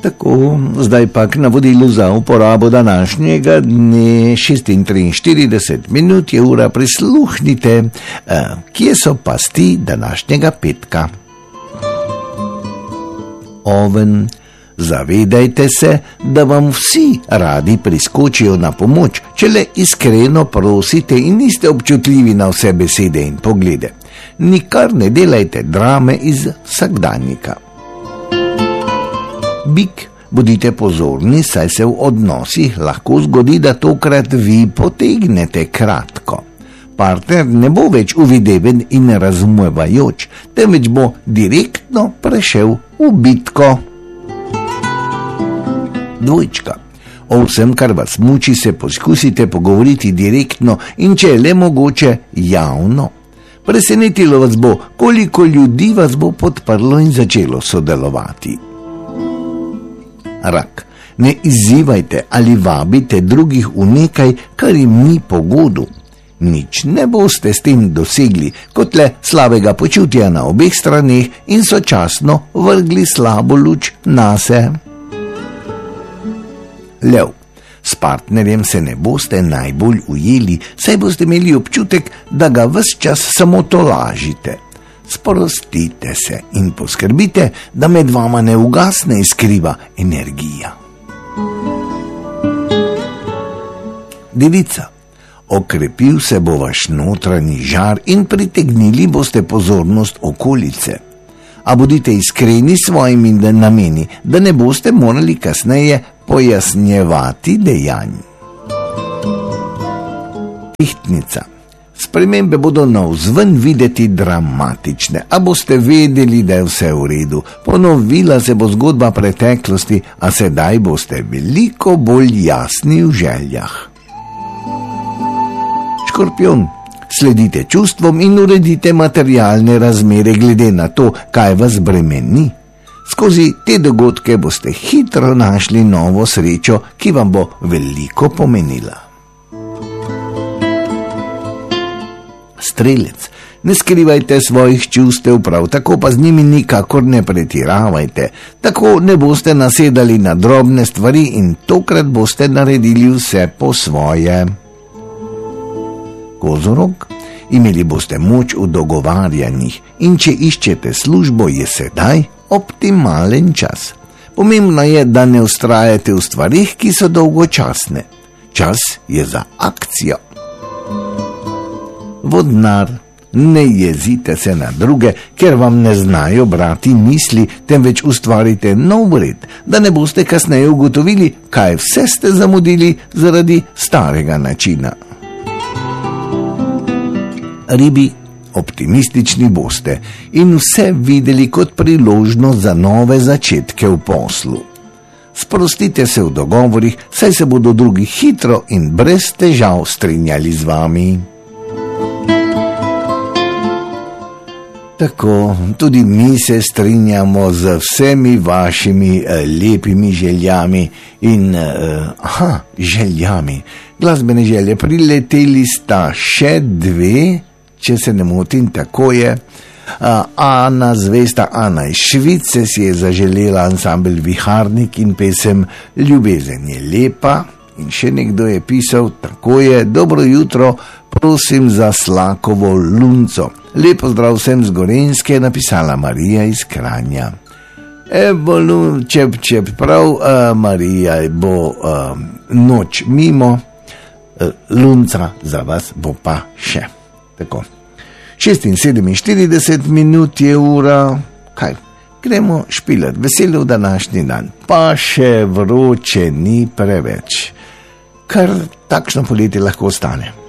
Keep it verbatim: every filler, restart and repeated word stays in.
Tako, zdaj pa k navodilu za uporabo današnjega dne. Šestintriinštirideset minut je ura, prisluhnite, eh, kje so pasti današnjega petka. Oven, zavedajte se, da vam vsi radi priskočijo na pomoč, če le iskreno prosite in niste občutljivi na vse besede in poglede. Nikar ne delajte drame iz vsakdanjika. Bik, bodite pozorni, saj se v odnosih lahko zgodi, da tokrat vi potegnete kratko. Partner ne bo več uvideven in razumevajoč, temveč bo direktno prešel v bitko. Dvojčka. O vsem, kar vas muči, se poskusite pogovoriti direktno in če je le mogoče javno. Presenetilo vas bo, koliko ljudi vas bo podprlo in začelo sodelovati. Rak. Ne izzivajte ali vabite drugih v nekaj, kar jim ni po godu. Nič ne boste s tem dosegli, kot le slabega počutja na obeh straneh in sočasno vrgli slabo luč nase. Lev. S partnerjem se ne boste najbolj ujeli, saj boste imeli občutek, da ga ves čas samo tolažite. Sprostite se in poskrbite, da med vama ne ugasne iskriva energija. Devica. Okrepil se bo vaš notranji žar in pritegnili boste pozornost okolice. A bodite iskreni s svojimi nameni, da ne boste morali kasneje pojasnjevati dejanj. Ihtnica. Spremembe bodo navzven videti dramatične, a boste vedeli, da je vse v redu. Ponovila se bo zgodba preteklosti, a sedaj boste veliko bolj jasni v željah. Škorpion. Sledite čustvom in uredite materialne razmere glede na to, kaj vas bremeni. Skozi te dogodke boste hitro našli novo srečo, ki vam bo veliko pomenila. Strelec. Ne skrivajte svojih čustev, prav tako pa z njimi nikakor ne pretiravajte. Tako ne boste nasedali na drobne stvari in tokrat boste naredili vse po svoje. Kozorog. Imeli boste moč v dogovarjanjih in če iščete službo, je sedaj optimalen čas. Pomembno je, da ne vztrajate v stvarih, ki so dolgočasne. Čas je za akcijo. Vodnar. Ne jezite se na druge, ker vam ne znajo brati misli, temveč ustvarite nov red, da ne boste kasneje ugotovili, kaj vse ste zamudili zaradi starega načina. Ribi. Optimistični boste in vse videli kot priložnost za nove začetke v poslu. Sprostite se v dogovorih, saj se bodo drugi hitro in brez težav strinjali z vami. Tako, tudi mi se strinjamo z vsemi vašimi eh, lepimi željami in, eh, aha, željami. Glasbene želje, prileteli sta še dve, če se ne motim, tako je. Uh, Ana, zvesta Ana iz Švice, si je zaželela ansambel Viharnik in pesem Ljubezen je lepa. In še nekdo je pisal, tako je, dobro jutro, prosim za Slakovo lunco. Lepo zdrav vsem z Gorenjske, napisala Marija iz Kranja. Evo, čep, čep, prav, uh, Marija, bo uh, noč mimo, uh, lunca za vas bo pa še. Tako. šestinsedemintirideset minut je ura, kaj, gremo špilat, veselo v današnji dan, pa še vroče ni preveč, kar takšno poletje lahko ostane.